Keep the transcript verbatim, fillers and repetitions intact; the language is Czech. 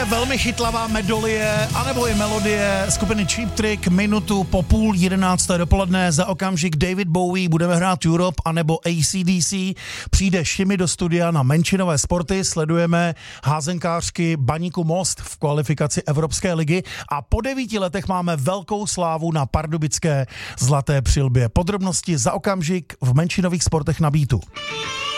je velmi chytlavá medolie, anebo i melodie skupiny Cheap Trick minutu po půl jedenácté dopoledne. Za okamžik David Bowie, budeme hrát Europe, anebo A C D C. Přijde Šimi do studia na menšinové sporty, sledujeme házenkářky Baníku Most v kvalifikaci Evropské ligy a po devíti letech máme velkou slávu na pardubické Zlaté přilbě. Podrobnosti za okamžik v menšinových sportech na Beatu.